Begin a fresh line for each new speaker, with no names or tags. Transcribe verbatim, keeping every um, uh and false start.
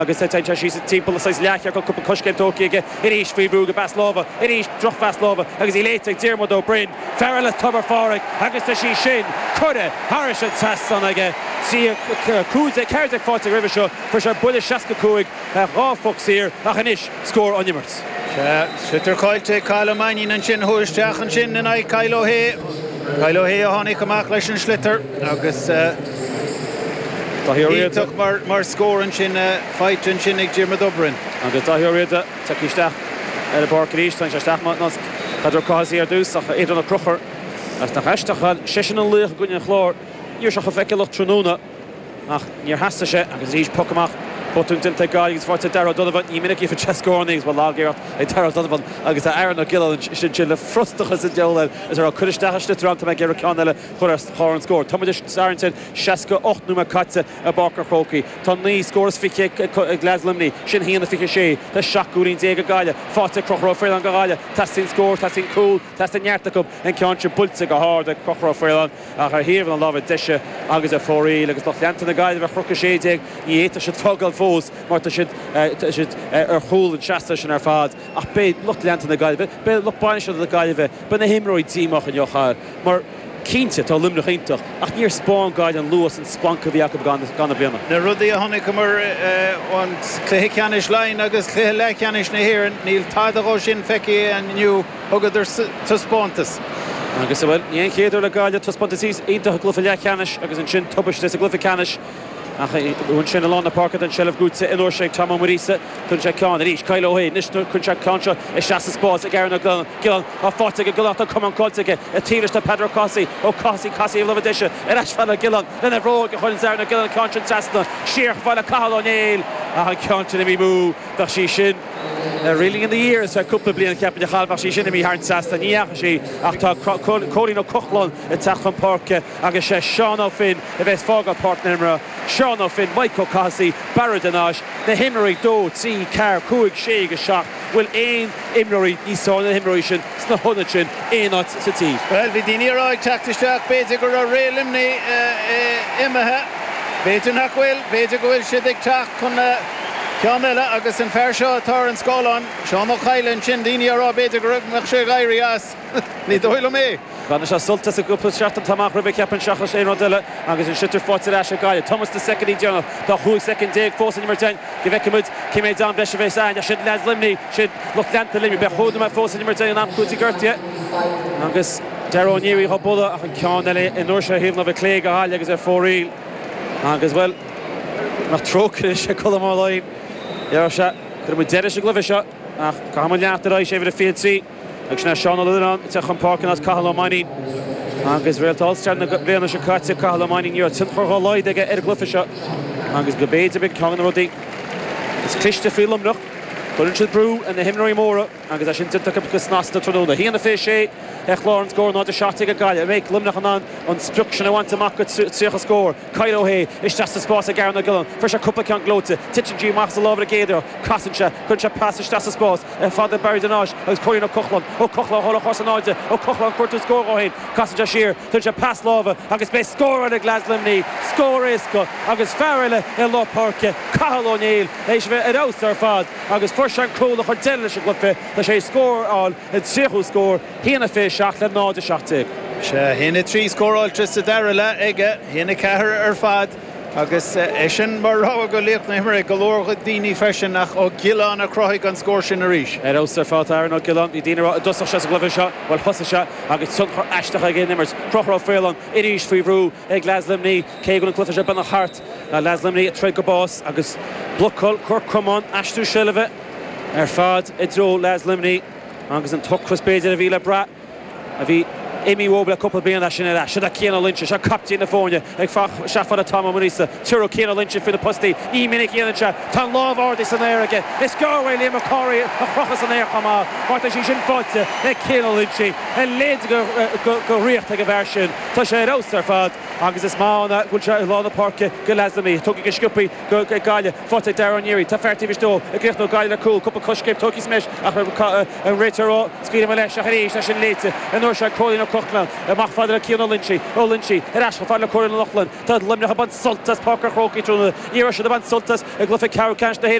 agus tá sí timp sa leach go cuppa coscé tócaige i ríis faoi bhrúga Baslova, i ríis droch Baslova, agus í léite Diarmuid Ó Bryn, fearr le tubar fáric, agus tá sí sin chuide Harris an tasán aige sí cúide ceirde fáte ribh seo for se bud seaca cúig ráfog sír ach inis scór animmert.
Sitar cáilte Cathal O'Mahony an sin thuaisteach an sin in ag Kyle O'Hea. Kyle O'Hea a tháinig amach leis an slitar agus Íteach mar mar scór an sin fight an sin ag Diarmuid Ó Bryn.
Agus dá hiúréide tá cíisteach ar a bar rís tá isteach má idir cáí ar dús ach éidir na cruchar as nach eisteach sesin an luach gúine chlár níor seach a feiceach trúna ach níor heasta sé agus rís pocamach Botún dinta gáigus fáte Darragh Donovan í minic ífa chescónaigh ba lágéireacht é Darragh Donovan agus a Aaron O'Gillan sin sin le frustachas in deol is ar a chuisteachiste tranta me ggéir ceanile chur thar an scór. Tá muidir Sarentin seaca ocht núma caite a Barker Croky. Tá ní scóras fiche Glaslimni sin híanana fiche sé Tá seaachúín déag gáile fáte Crochrá Freeland go gáile tá sin scór tá sin cool tá sin neartacum an ceanse bulte go háda Crochrá Freeland ach ar híomh an lábh deise agus a fórí agus nach leanta na gáile bheith chrucha sé déag í éta se tugal fós mar tá siad ar chúil an seasta sin ar fad ach bé lucht leanta na gáilbh bé lucht baine se na gáilbh be na himróid tíach an jochair mar cínte tá limnach intach ach níor spáin gáil an luas an spanca bhí acu gan bliana.
Na rudaí a tháinig mar an cléthe ceannis lein agus cléthe le ceannis na hhéireann níl taideá sin feici an nniu agad ar tuspáintas.
Agus bhfuil níon chéidir le gáile tuspáintasís ionintach glufa le ceannis agus an sin tubaiste a glufa ceannis achún sin alán na parkad an sellh gúte in orsig Tom Marisa chun sé ceán ríis Kyle O'Hea nisú chun se canse is seaasa spás a gceanna Gillan á fáte go goláta cum an coltaige a tíiriste Pedro Cossi ó Cossi Cossi le deise ar eis fell Gillan lena bhróg a chuin ar na Gillan canse testna siar fáil a Cathal O'Neill a an canse na mí mú bach sí sin reeling in the years a couple blian cap de chalbach sí sinna mí hart sasta níach sí ach tá Corin O'Coughlin i Tachan Park agus sé Sean O'Finn a bheits fágad partnermra Sean O'Finn, Michael Cossi, Baradanage, na himmerí dó tí car cúig sé go seach bhfuil éon imreirí níosáin na himmerí sin sna honna sin éonát sa tí.
Well, bhí daoine ráig teachtasteach beidir gur a rélimní imethe beidir nach bhfuil beidir go bhfuil siad ag teach chun ceanile agus an fear seo atá an scáilán Seán O'Chailen sin daoine ará beidir gur nach sé gaiirí as ní dóile mé.
Gan se sultas a gúpla seachtain tamach rubh ceapan seachas é rodile agus an sitar fáte leis a gáile. Thomas the second í deanna tá chuaigh second déag fós an immertein go bheicimid cimé dá breise bhééis ain a siad Leslimni siad lucht leanta limí be chóda me fós an immertein an amcútaí gortaí agus Darragh O'Neill á bula ach an ceanile in uair se híomh bheith clé go háile agus ar fóríl agus bhfuil nach trócair sé chulamálainn ar se chu mu deidir se glufa seo ach cha leachtar éis sé bhar a fiad trí agus na Seán O'Lynn Tachan Park as Cathal O'Mahony agus réaltáilstear na bhéanana se caite Cathal O'Mahony níor tinchar láid aige ar glufa seo agus go béidir big ceanna rudaí is cliste filamnach chuann siad brú in na himreirí móra agus a sin tinta go snasta tróna híanana fé sé ag Lawrence scór ná de seaigh a gáile méid limnach an an struction a bhaint amach go tríocha scór Kyle O'Hea is teasta spás a Gary Gillan for se cúpla cean glóte titin G Max a lábhar a géidir casan se chun se pass is teasta spás a fada Baradanage agus Corin O'Coughlin ó Coughlin thola chosanáide ó Coughlin cuirtú scór ó hain casan se siar chun se pass lábha agus bé scór a Glaslimni scór éasca agus fearrile i lá parke Cathal O'Neill éis bheith ar ás ar fad agus for se an cúla chu deile se glufa tá sé scór áil in tríochú scór híanana fé seach le náide seachtaigh.
Se hína trí scóráil trista Darragh le aige hína cethir ar fad agus é sin mar rá go léoch na himar go leor daoine freisin nach ó Gillan a croigh an scór sin a ríis.
Ar ás ar fád Aaron O'Gillan í daoine dosach se glufa seo bhil thosa se agus tunchar eisteach a ggéimmers Crochrá Freeland i ríis faoi bhrú ag Leslimni cé go an clufa se banna hart Leslimni a trí go bás agus blocol chur cumán eistú silbh ar fad i dro Leslimni agus an tuchas béidir a bhí le bra a bhí Amy Wobla couple bliana sin a siad a Cian Lynch se captain na fóne ag seafad a Tom Marisa Turo Cian Lynch fi na postí í minic Cian se tá lábhardí san éir aige is gáhfuil Liam McCorry a chrochas an éir chamá marta sí sin fáte ag Cian Lynch a léad go riocht ag a bhar sin tá sé ar ás ar fad agus is mána bhfuil se lá na parke go Leslimni tugi go sciúpaí go gáile fáte Darragh O'Neill tá fertíh dó a grécht nó gáile cool cúpa coscéip tugi smeis ach an réitarrá scríad me leis a rééis sin léite an uair se Colin Cochlan amach fáidir a Cian O'Lynchie O'Lynchie ar as go fáil le Corin Loughlin tá limne ban soltas Parker Croky trúna íra se ban soltas a glufa Carol Cash na